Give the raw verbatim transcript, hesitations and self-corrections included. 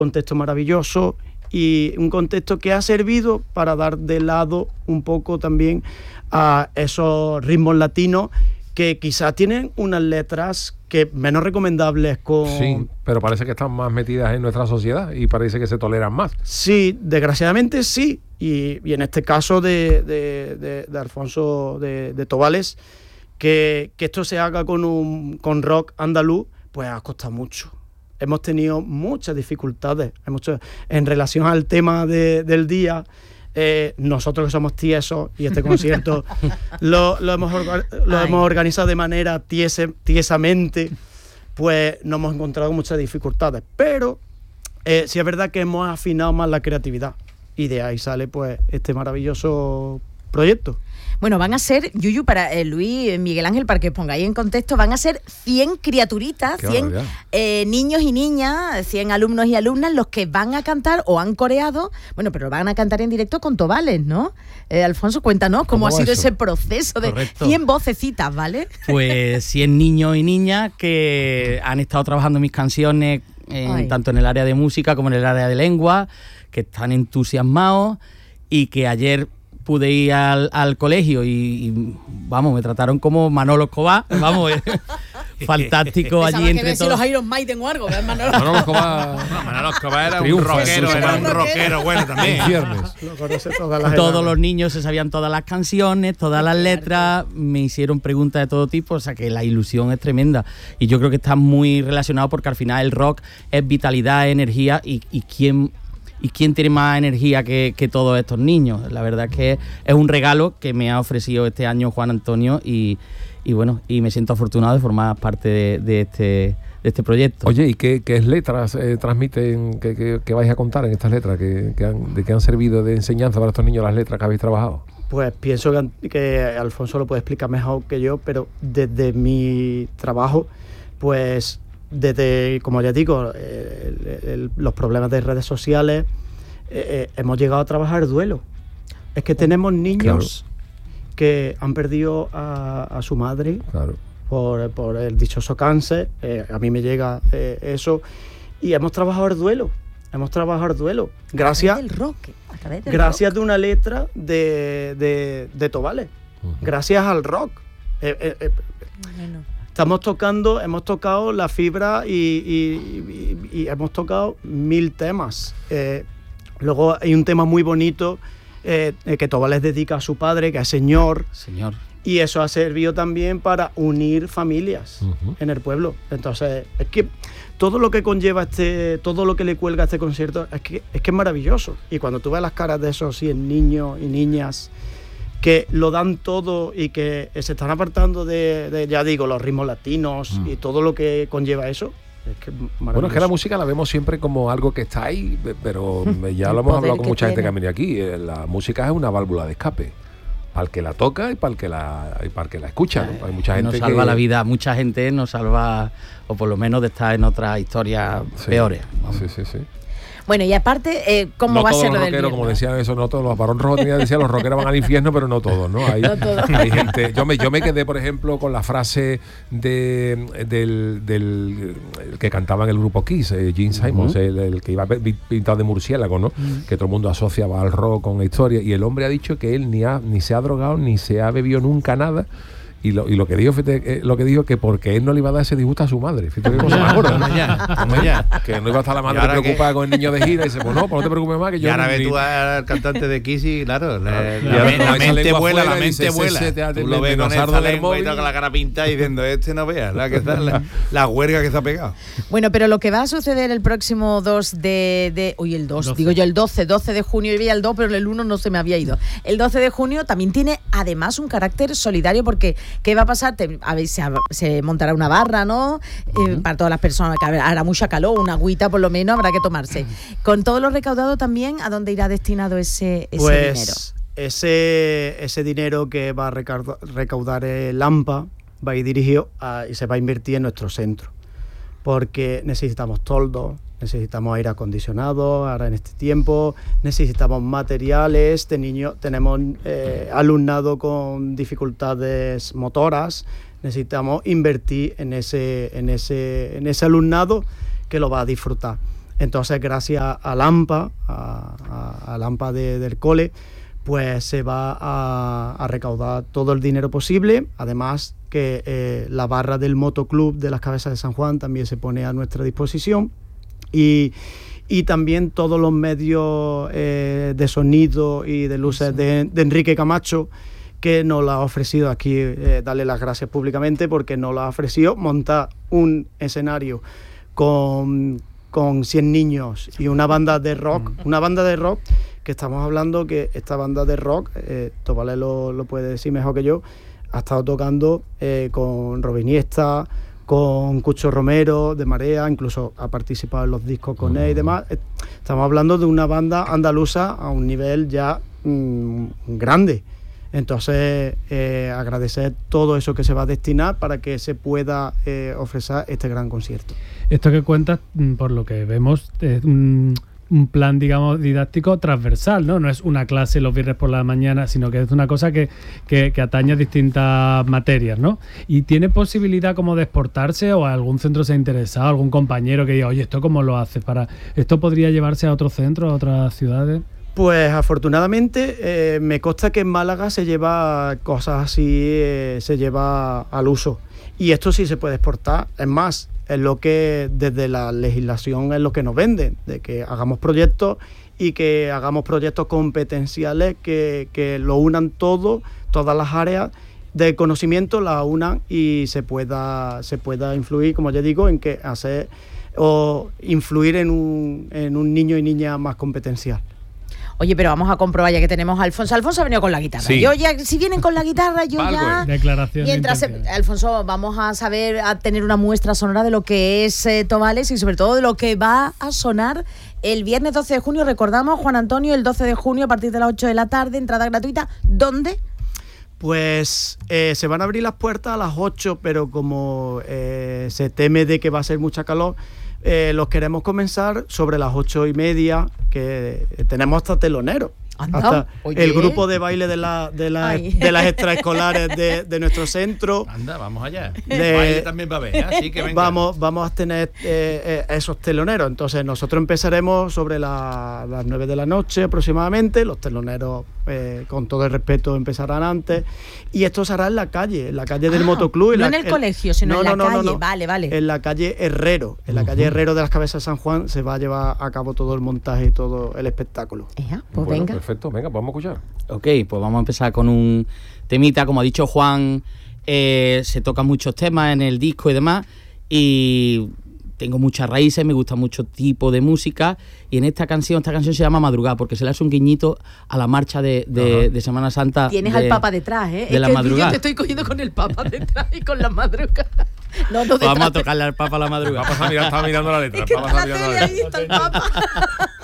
contexto maravilloso y un contexto que ha servido para dar de lado un poco también a esos ritmos latinos que quizás tienen unas letras que menos recomendables con... Sí, pero parece que están más metidas en nuestra sociedad y parece que se toleran más. Sí, desgraciadamente sí, y, y en este caso de, de, de, de Alfonso de, de Tobales, que, que esto se haga con, un, con rock andaluz, pues ha costado mucho. Hemos tenido muchas dificultades hay mucho, en relación al tema de, del día. Eh, nosotros que somos tiesos y este concierto lo, lo, hemos, lo hemos organizado de manera tiese, tiesamente, pues nos hemos encontrado muchas dificultades, pero eh, sí es verdad que hemos afinado más la creatividad y de ahí sale pues este maravilloso proyecto. Bueno, van a ser, Yuyu, para eh, Luis, Miguel Ángel, para que os pongáis en contexto, van a ser cien criaturitas, Qué cien eh, niños y niñas, cien alumnos y alumnas los que van a cantar o han coreado, bueno, pero van a cantar en directo con Tobales, ¿no? Eh, Alfonso, cuéntanos cómo, cómo ha sido eso? Ese proceso de Correcto. cien vocecitas, ¿vale? Pues cien niños y niñas que han estado trabajando mis canciones, en, tanto en el área de música como en el área de lengua, que están entusiasmados y que ayer pude ir al, al colegio y, y, vamos, me trataron como Manolo Escobar, vamos, fantástico allí entre todos. los Iron Maiden o algo, ¿verdad, Manolo? Manolo Escobar, no, Manolo Escobar era triunfa, un rockero, sí, era un rockero, bueno, también. Todos los niños se sabían todas las canciones, todas las letras, me hicieron preguntas de todo tipo, o sea que la ilusión es tremenda. Y yo creo que está muy relacionado porque al final el rock es vitalidad, energía y, y quién... ¿Y quién tiene más energía que, que todos estos niños? La verdad es que es un regalo que me ha ofrecido este año Juan Antonio y, y bueno, y me siento afortunado de formar parte de, de, este, de este proyecto. Oye, ¿y qué, qué letras eh, transmiten, qué, qué, qué vais a contar en estas letras? ¿Qué, qué han, ¿De qué han servido de enseñanza para estos niños las letras que habéis trabajado? Pues pienso que, que Alfonso lo puede explicar mejor que yo, pero desde mi trabajo, pues... Desde, como ya digo, eh, el, el, los problemas de redes sociales, eh, eh, hemos llegado a trabajar duelo. Es que tenemos niños claro. que han perdido a, a su madre claro. por, por el dichoso cáncer. Eh, a mí me llega eh, eso. Y hemos trabajado el duelo. Hemos trabajado el duelo. Gracias, a través del rock, a través del gracias rock. de una letra de, de, de Tobales. Uh-huh. Gracias al rock. Eh, eh, eh, bueno. Estamos tocando, hemos tocado la fibra y, y, y, y hemos tocado mil temas. Eh, luego hay un tema muy bonito eh, que Tobales dedica a su padre, que es Señor. Señor. Y eso ha servido también para unir familias uh-huh. en el pueblo. Entonces, es que todo lo que conlleva este, todo lo que le cuelga a este concierto, es que es, que es maravilloso. Y cuando tú ves las caras de esos cien niños y niñas que lo dan todo y que se están apartando de, de ya digo, los ritmos latinos mm. y todo lo que conlleva eso. Es que bueno, es que la música la vemos siempre como algo que está ahí, pero ya lo hemos hablado con mucha tiene. gente que ha venido aquí. La música es una válvula de escape para el que la toca y para el que la, y para el que la escucha, ¿no? Hay mucha gente nos salva que... la vida, mucha gente nos salva, o por lo menos de estar en otras historias sí. peores. Sí, sí, sí. Bueno, y aparte, eh, ¿cómo no va a ser lo del viernes? Como decían eso, no todos los Barón Rojo tenía decía los rockeros van al infierno, pero no todos, ¿no? Hay, no todos. Hay gente. Yo me, yo me quedé, por ejemplo, con la frase de del, del que cantaba en el grupo Kiss, eh, Gene Simmons, uh-huh. el, el que iba pintado de murciélago, ¿no? Uh-huh. Que todo el mundo asociaba al rock con la historia, y el hombre ha dicho que él ni ha, ni se ha drogado ni se ha bebido nunca nada. Y lo, y lo que dijo fíjate, eh, lo que dijo que porque él no le iba a dar ese disgusto a su madre. Fíjate que cosa más gorda, ¿no? ya, ya. Que no iba a estar la madre preocupada que... con el niño de gira y dice, pues no, pues no te preocupes más que yo. Y ahora ni... ves tú al cantante de Kiss y claro, la, claro. la, la, la mente vuela, la dice, mente vuela. Se, se, tú lo ves con esta lengua y toca la cara pintada diciendo, este no veas la, que está, la, la huelga que se ha pegado. Bueno, pero lo que va a suceder el próximo dos de... de uy, el dos, doce. Digo yo el doce, doce de junio, yo veía el dos, pero el uno no se me había ido. El doce de junio también tiene además un carácter solidario porque ¿qué va a pasar? Te, a ver, se, se montará una barra, ¿no? Uh-huh. Eh, para todas las personas, que hará mucha calor, una agüita por lo menos habrá que tomarse. Con todo lo recaudado también, ¿a dónde irá destinado ese, ese pues, dinero? Ese, ese dinero que va a recaudar, recaudar el AMPA va a ir dirigido a, y se va a invertir en nuestro centro. Porque necesitamos toldos, necesitamos aire acondicionado ahora en este tiempo, necesitamos materiales, de niños, tenemos eh, alumnado con dificultades motoras, necesitamos invertir en ese, en ese, en ese alumnado que lo va a disfrutar. Entonces, gracias a Lampa, a, a, a Lampa de, del cole, pues se va a, a recaudar todo el dinero posible. Además que eh, la barra del motoclub de las Cabezas de San Juan también se pone a nuestra disposición, y, y también todos los medios eh, de sonido y de luces de, de Enrique Camacho, que nos lo ha ofrecido aquí, eh, darle las gracias públicamente, porque nos lo ha ofrecido montar un escenario con, con cien niños y una banda de rock, una banda de rock que estamos hablando que esta banda de rock, eh, Tobales lo, lo puede decir mejor que yo, ha estado tocando eh, con Robin Iniesta, con Cucho Romero de Marea, incluso ha participado en los discos con él y demás. Estamos hablando de una banda andaluza a un nivel ya mmm, grande. Entonces, eh, agradecer todo eso que se va a destinar para que se pueda eh, ofrecer este gran concierto. Esto que cuentas, por lo que vemos, es un, un plan, digamos, didáctico transversal, ¿no? No es una clase los viernes por la mañana, sino que es una cosa que, que, que atañe a distintas materias, ¿no? Y tiene posibilidad como de exportarse, o algún centro se ha interesado, algún compañero que diga, oye, ¿esto cómo lo haces? Para ¿esto podría llevarse a otros centros, a otras ciudades? Pues afortunadamente eh, me consta que en Málaga se lleva cosas así, eh, se lleva al uso. Y esto sí se puede exportar. Es más, es lo que desde la legislación es lo que nos venden, de que hagamos proyectos y que hagamos proyectos competenciales que, que lo unan todo, todas las áreas de conocimiento las unan y se pueda, se pueda influir, como ya digo, en que hacer o influir en un, en un niño y niña más competencial. Oye, pero vamos a comprobar ya que tenemos a Alfonso. Alfonso ha venido con la guitarra. Sí. Yo ya, si vienen con la guitarra, yo Valgo. ya... Declaración. Mientras, de Alfonso, vamos a saber, a tener una muestra sonora de lo que es eh, Tobales y sobre todo de lo que va a sonar el viernes doce de junio. Recordamos, Juan Antonio, el doce de junio a partir de las ocho de la tarde, entrada gratuita. ¿Dónde? Pues eh, se van a abrir las puertas a las ocho, pero como eh, se teme de que va a ser mucha calor, eh, los queremos comenzar sobre las ocho y media, que tenemos hasta telonero. Anda, hasta oye. el grupo de baile de, la, de, la, de las extraescolares de, de nuestro centro. Anda, vamos allá. De, baile también va a haber, así que venga. Vamos, vamos a tener eh, eh, esos teloneros. Entonces nosotros empezaremos sobre la, las nueve de la noche aproximadamente. Los teloneros, eh, con todo el respeto, empezarán antes. Y esto se hará en la calle, en la calle del ah, motoclub. En no la, en el colegio, sino no, en la no, calle. No, no, vale, vale. En la calle Herrero. En la calle Herrero de las Cabezas de San Juan se va a llevar a cabo todo el montaje y todo el espectáculo. Ea, pues Bueno, venga. perfecto, venga, vamos a escuchar. Ok, pues vamos a empezar con un temita. Como ha dicho Juan, eh, se tocan muchos temas en el disco y demás, y tengo muchas raíces, me gusta mucho tipo de música, y en esta canción, esta canción se llama Madrugada, porque se le hace un guiñito a la marcha de, de, de Semana Santa. Tienes de, al Papa detrás, ¿eh? De es la que madrugada. yo te estoy cogiendo con el Papa detrás y con la madrugada. No, no, Vamos a tocarle al Papa a la madrugada. El Papa está mirando, está mirando la letra. El Papa está está la mirando tele, la ahí letra. está el Papa.